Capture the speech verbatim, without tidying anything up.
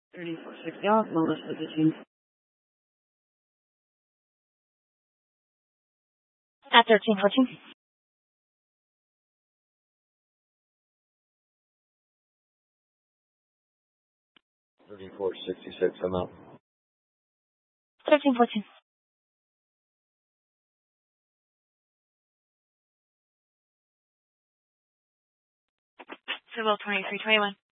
thirty-four sixty off, lowest position. At thirteen fourteen. thirty-four sixty-six, I'm out. thirteen fourteen. Civil twenty-three twenty-one.